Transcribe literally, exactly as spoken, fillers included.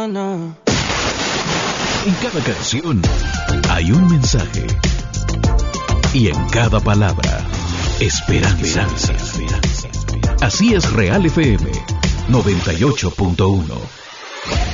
En cada canción hay un mensaje. Y en cada palabra, esperanza. Así es Real F M noventa y ocho punto uno.